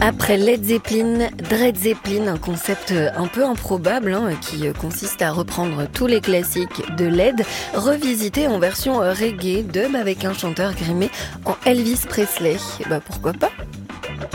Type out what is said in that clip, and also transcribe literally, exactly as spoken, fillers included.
Après Led Zeppelin, Dread Zeppelin, un concept un peu improbable hein, qui consiste à reprendre tous les classiques de Led, revisités en version reggae, dub avec un chanteur grimé en Elvis Presley. Bah pourquoi pas ?